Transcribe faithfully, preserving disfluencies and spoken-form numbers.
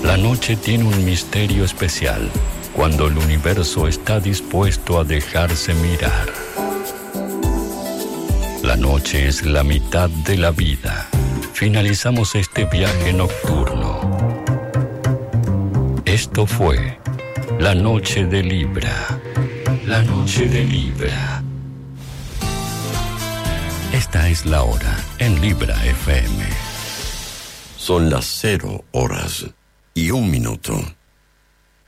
La noche tiene un misterio especial cuando el universo está dispuesto a dejarse mirar. La noche es la mitad de la vida. Finalizamos este viaje nocturno. Esto fue La Noche de Libra. La Noche de Libra. Esta es la hora en Libra F M. Son las cero horas y un minuto.